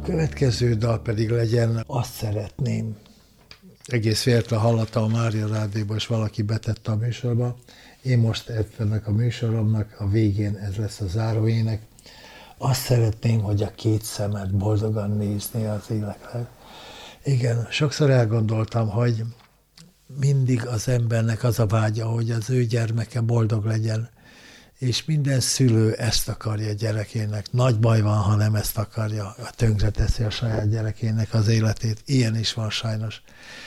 következő dal pedig legyen Azt szeretném. Egész véletlen hallottam a Mária Rádióban, és valaki betette a műsorba. Én most ennek a műsoromnak a végén ez lesz a záróének. Azt szeretném, hogy a két szemed boldogan nézné az életre. Igen, sokszor elgondoltam, hogy mindig az embernek az a vágya, hogy az ő gyermeke boldog legyen, és minden szülő ezt akarja a gyerekének. Nagy baj van, ha nem ezt akarja, tönkreteszi a saját gyerekének az életét. Ilyen is van sajnos.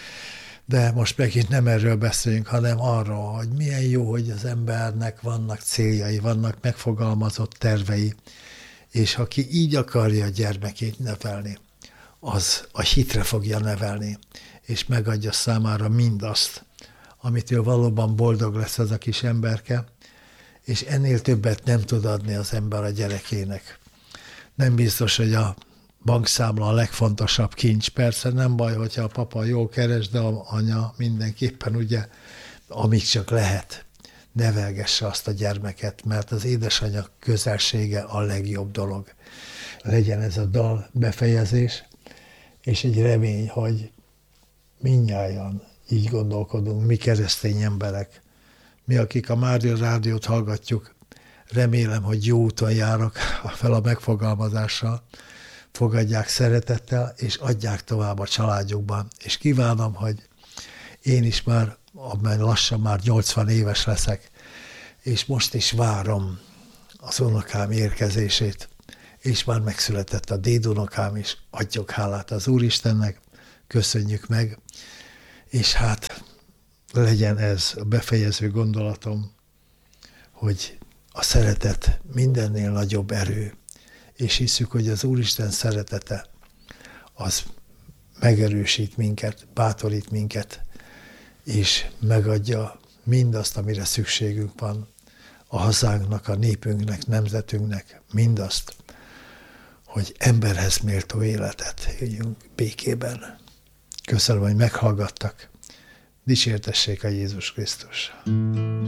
De most megint nem erről beszélünk, hanem arról, hogy milyen jó, hogy az embernek vannak céljai, vannak megfogalmazott tervei, és aki így akarja a gyermekét nevelni, az a hitre fogja nevelni, és megadja számára mindazt, amitől valóban boldog lesz az a kis emberke, és ennél többet nem tud adni az ember a gyerekének. Nem biztos, hogy a bankszámla a legfontosabb kincs. Persze nem baj, hogyha a papa jól keres, de a anya mindenképpen ugye, amíg csak lehet, nevelgesse azt a gyermeket, mert az édesanyja közelsége a legjobb dolog. Legyen ez a dal befejezés, és egy remény, hogy mindnyájan így gondolkodunk, mi keresztény emberek, mi, akik a Mária Rádiót hallgatjuk, remélem, hogy jó úton járok fel a megfogalmazással, fogadják szeretettel, és adják tovább a családjukban. És kívánom, hogy én is már, lassan már 80 éves leszek, és most is várom az unokám érkezését, és már megszületett a dédunokám is, adjuk hálát az Úristennek, köszönjük meg, és hát legyen ez a befejező gondolatom, hogy a szeretet mindennél nagyobb erő, és hiszük, hogy az Úristen szeretete az megerősít minket, bátorít minket, és megadja mindazt, amire szükségünk van a hazánknak, a népünknek, nemzetünknek, mindazt, hogy emberhez méltó életet éljünk békében. Köszönöm, hogy meghallgattak. Dicsértessék a Jézus Krisztus!